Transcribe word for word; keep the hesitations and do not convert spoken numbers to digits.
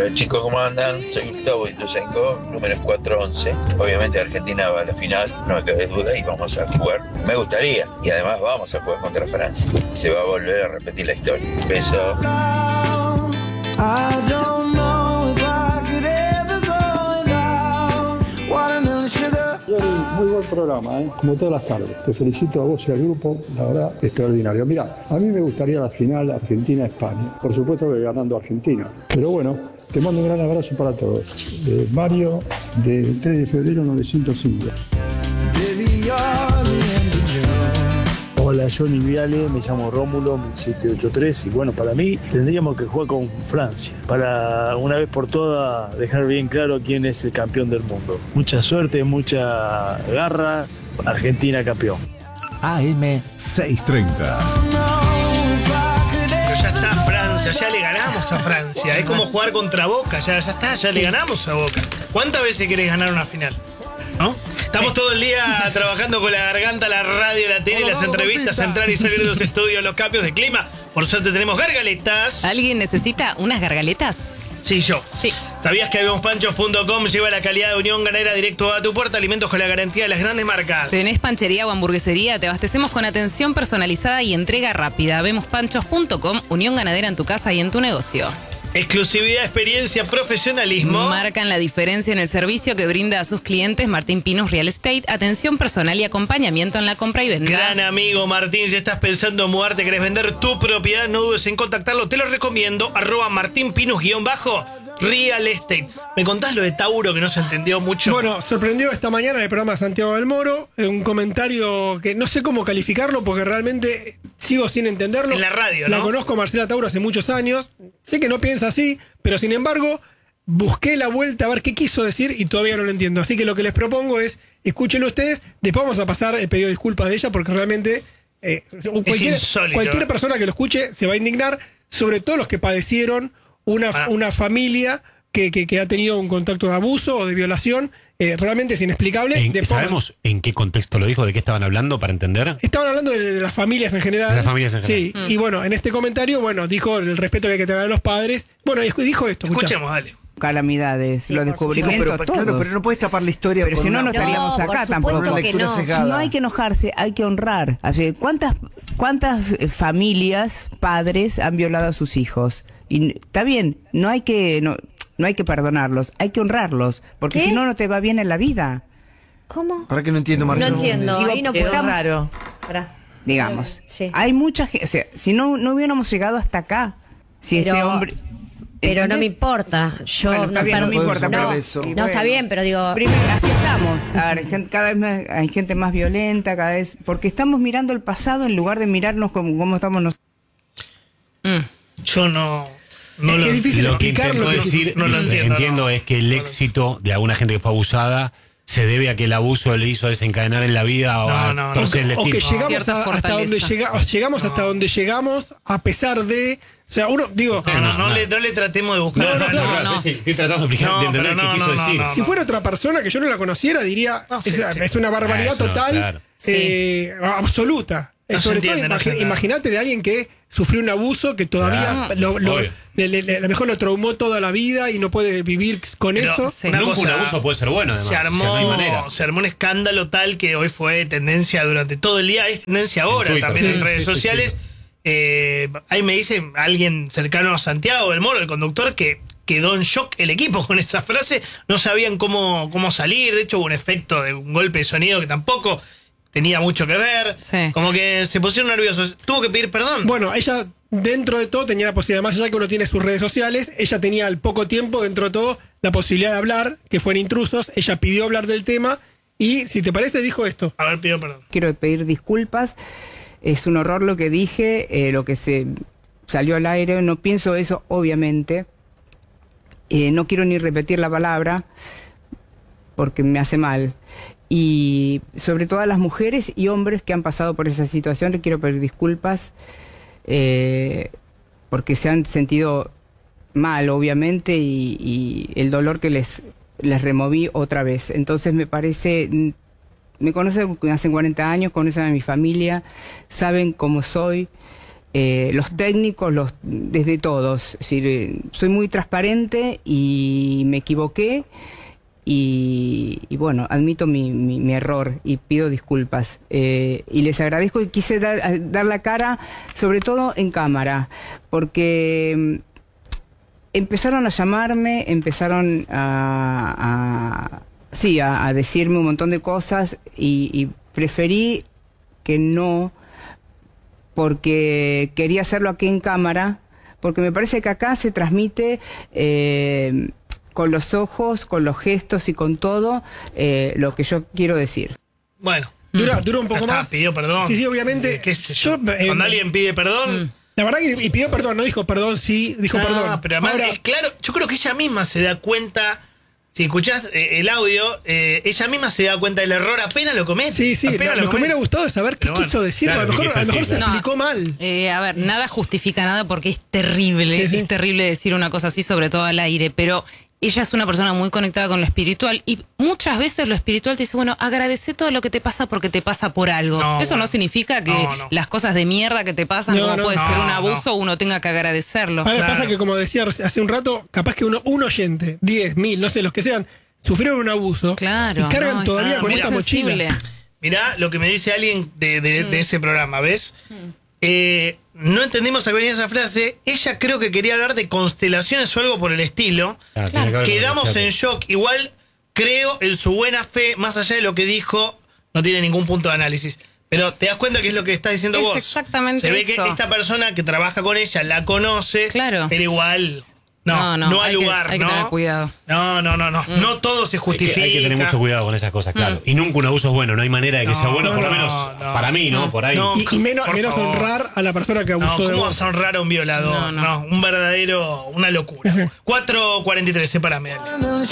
Hola chicos, ¿cómo andan? Soy Gustavo Ituzenko, número cuatro once. Obviamente Argentina va a la final, no me cabe duda, y vamos a jugar. Me gustaría, y además vamos a jugar contra Francia. Se va a volver a repetir la historia. Beso. Muy buen programa, ¿eh? Como todas las tardes. Te felicito a vos y al grupo, la verdad, extraordinario. Mirá, a mí me gustaría la final Argentina-España. Por supuesto que ganando Argentina. Pero bueno, te mando un gran abrazo para todos. Eh, Mario, de tres de febrero novecientos cinco. Hola, Johnny Viale, me llamo Rómulo, mil setecientos ochenta y tres, y bueno, para mí tendríamos que jugar con Francia, para una vez por todas dejar bien claro quién es el campeón del mundo. Mucha suerte, mucha garra, Argentina campeón. A M seiscientos treinta. Pero ya está Francia, ya le ganamos a Francia, es como jugar contra Boca, ya, ya está, ya le ganamos a Boca. ¿Cuántas veces querés ganar una final? ¿No? Estamos sí. todo el día trabajando con la garganta, la radio, la tele, las entrevistas, entrar y salir de los estudios, los cambios de clima. Por suerte tenemos gargaletas. ¿Alguien necesita unas gargaletas? Sí, yo. Sí. ¿Sabías que habemos panchos punto com lleva la calidad de Unión Ganadera directo a tu puerta? Alimentos con la garantía de las grandes marcas. ¿Tenés panchería o hamburguesería? Te abastecemos con atención personalizada y entrega rápida. habemos panchos punto com, Unión Ganadera en tu casa y en tu negocio. Exclusividad, experiencia, profesionalismo. Marcan la diferencia en el servicio que brinda a sus clientes Martín Pinos Real Estate. Atención personal y acompañamiento en la compra y venta. Gran amigo Martín, si estás pensando en mudarte, querés vender tu propiedad, no dudes en contactarlo. Te lo recomiendo, arroba Martín Pinos guión bajo Real Estate. ¿Me contás lo de Tauro que no se entendió mucho? Bueno, sorprendió esta mañana en el programa Santiago del Moro, un comentario que no sé cómo calificarlo porque realmente sigo sin entenderlo. En la radio, ¿no? La conozco a Marcela Tauro hace muchos años, sé que no piensa así, pero sin embargo busqué la vuelta a ver qué quiso decir y todavía no lo entiendo. Así que lo que les propongo es, escúchenlo ustedes, después vamos a pasar el pedido de disculpas de ella porque realmente eh, cualquier, cualquier persona que lo escuche se va a indignar, sobre todo los que padecieron una, una familia que, que, que ha tenido un contacto de abuso o de violación, eh, realmente es inexplicable. En, Después, ¿Sabemos en qué contexto lo dijo? ¿De qué estaban hablando para entender? Estaban hablando de, de las familias en general. De las familias en general. Sí, mm. y bueno, en este comentario, bueno, dijo el respeto que hay que tener a los padres. Bueno, y dijo esto. Escuchemos, dale. Calamidades, sí, los descubrimientos, sí, pero, todos. Claro, pero no puedes tapar la historia. Pero si no, no una... estaríamos no, acá tampoco. No. no hay que enojarse, hay que honrar. Así, ¿cuántas, cuántas familias, padres han violado a sus hijos? Y está bien, no hay que no, no hay que perdonarlos, hay que honrarlos, porque si no, no te va bien en la vida. ¿Cómo? ¿Para qué no entiendo, Marcelo? No entiendo, Digo, ahí no es puedo. raro. Pará. Digamos, sí. hay mucha gente, o sea, si no, no hubiéramos llegado hasta acá, si pero, ese hombre... Pero ¿entendés? no me importa, yo bueno, no, está bien, no me importa, no, pero eso. no bueno, está bien, pero digo... Primero, así estamos, a ver, cada vez más, hay gente más violenta, cada vez, porque estamos mirando el pasado en lugar de mirarnos como, como estamos nosotros. Mm. Yo no... No es lo, difícil lo que explicar lo que decir, no lo entiendo. Entiendo no. es que el éxito de alguna gente que fue abusada se debe a que el abuso le hizo desencadenar en la vida o no, a no, torcer el o destino. que llegamos a, hasta donde llega, llegamos no. hasta donde llegamos a pesar de, o sea, uno digo, no, no, no, no, le, no le tratemos de buscar. No, no, claro, claro, no. Sí, estoy tratando de explicar, No, de entender pero qué no, quiso no, no, decir. no, si fuera otra persona que yo no la conociera diría No, es, sí, es sí. una barbaridad Eso, total, claro. eh, absoluta. No Sobre se entiende, todo, no se entiende. imagínate de alguien que sufrió un abuso que todavía Claro, lo, lo, obvio. le, le, le- a lo mejor lo traumó toda la vida y no puede vivir con Pero, eso. Sí. una Nunca un cosa, abuso puede ser bueno, además. Se o sea, no hay manera. armó, se armó un escándalo tal que hoy fue tendencia durante todo el día, es tendencia ahora Twitter, también sí, en redes sí, sí, sociales. sí. Eh, ahí me dice alguien cercano a Santiago del Moro, el conductor, que quedó en shock el equipo con esa frase. No sabían cómo, cómo salir. De hecho, hubo un efecto de un golpe de sonido que tampoco tenía mucho que ver. Sí. Como que se pusieron nerviosos. Tuvo que pedir perdón. Bueno, ella dentro de todo tenía la posibilidad, más allá que uno tiene sus redes sociales, ella tenía al poco tiempo dentro de todo la posibilidad de hablar, que fue en Intrusos, ella pidió hablar del tema y, si te parece, dijo esto. A ver, pidió perdón. Quiero pedir disculpas, es un horror lo que dije, eh, lo que se salió al aire, no pienso eso, obviamente, eh, no quiero ni repetir la palabra, porque me hace mal. Y sobre todo a las mujeres y hombres que han pasado por esa situación, les quiero pedir disculpas, eh, porque se han sentido mal, obviamente, y, y el dolor que les, les removí otra vez. Entonces me parece, me conocen hace cuarenta años, conocen a mi familia, saben cómo soy, eh, los técnicos, los desde todos. Es decir, eh, soy muy transparente y me equivoqué. Y, y bueno, admito mi, mi, mi error y pido disculpas. Eh, y les agradezco y quise dar, dar la cara, sobre todo en cámara, porque empezaron a llamarme, empezaron a, a, sí, a, a decirme un montón de cosas y, y preferí que no, porque quería hacerlo aquí en cámara, porque me parece que acá se transmite... Eh, con los ojos, con los gestos y con todo eh, lo que yo quiero decir. Bueno. Dura, dura un poco está, más. Pidió perdón. Sí, sí, obviamente. Eh, ¿Qué sé yo? yo, eh, Cuando alguien pide perdón... La verdad que y pidió perdón, no dijo perdón, sí, dijo no, perdón. pero además, Ahora, es claro, yo creo que ella misma se da cuenta... Si escuchás eh, el audio, eh, ella misma se da cuenta del error, apenas lo comete. Sí, sí, apenas lo, lo lo que me hubiera gustado es saber qué Pero bueno, quiso decir, claro, a lo mejor, qué a lo mejor quiso se decir. explicó No. mal. Eh, a ver, nada justifica nada porque es terrible, Sí, sí. es terrible decir una cosa así, sobre todo al aire, pero ella es una persona muy conectada con lo espiritual y muchas veces lo espiritual te dice, bueno, agradece todo lo que te pasa porque te pasa por algo. No, Eso bueno. no significa que No, no. las cosas de mierda que te pasan, No, como no, puede no, ser un no. abuso, uno tenga que agradecerlo. Ahora Claro. pasa que, como decía hace un rato, capaz que uno, un oyente, diez, mil, no sé, los que sean, sufrieron un abuso Claro. y cargan no, es- todavía ah, con mira, esa mochila. sensible. Mirá lo que me dice alguien de, de- Mm. de ese programa, ¿ves? Eh, no entendimos a qué venía esa frase. Ella creo que quería hablar de constelaciones o algo por el estilo. Claro, tiene que ver con Quedamos lo que en shock. Igual creo en su buena fe, más allá de lo que dijo, no tiene ningún punto de análisis. Pero te das cuenta que es lo que estás diciendo Es vos. exactamente Se ve eso. que esta persona que trabaja con ella la conoce, Claro. pero igual no, no, hay, hay que- lugar, hay que ¿no? tener cuidado. No, no, no, no. No todo se Hay que, justifica. hay que tener mucho cuidado con esas cosas, claro. Y nunca un abuso es bueno, no hay manera de que No, sea bueno, no, por lo no, menos no. para mí, ¿no? No, Por ahí. no. Y, y menos, Por menos favor. honrar a la persona que No, abusó de ¿cómo vos. vas a honrar a un violador? No, No, no. un verdadero, una locura. cuatro cuarenta y tres, sepárame. Dale.